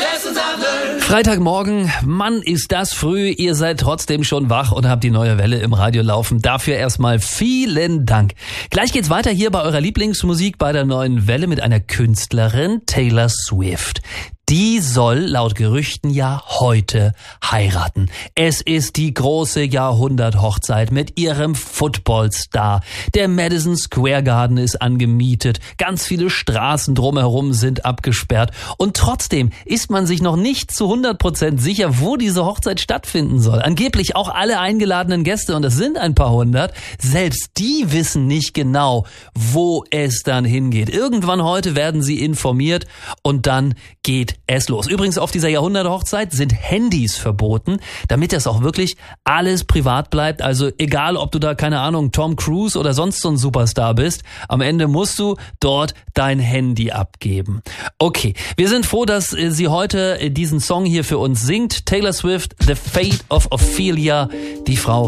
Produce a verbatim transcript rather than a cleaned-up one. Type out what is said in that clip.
Freitagmorgen, Mann, ist das früh. Ihr seid trotzdem schon wach und habt die neue Welle im Radio laufen. Dafür erstmal vielen Dank. Gleich geht's weiter hier bei eurer Lieblingsmusik bei der neuen Welle mit einer Künstlerin, Taylor Swift. Die soll laut Gerüchten ja heute heiraten. Es ist die große Jahrhunderthochzeit mit ihrem Footballstar. Der Madison Square Garden ist angemietet. Ganz viele Straßen drumherum sind abgesperrt. Und trotzdem ist man sich noch nicht zu hundert Prozent sicher, wo diese Hochzeit stattfinden soll. Angeblich auch alle eingeladenen Gäste, und es sind ein paar hundert, selbst die wissen nicht genau, wo es dann hingeht. Irgendwann heute werden sie informiert und dann geht es los. Übrigens, auf dieser Jahrhunderthochzeit sind Handys verboten, damit das auch wirklich alles privat bleibt. Also egal, ob du da, keine Ahnung, Tom Cruise oder sonst so ein Superstar bist, am Ende musst du dort dein Handy abgeben. Okay, wir sind froh, dass sie heute diesen Song hier für uns singt. Taylor Swift, The Fate of Ophelia, die Frau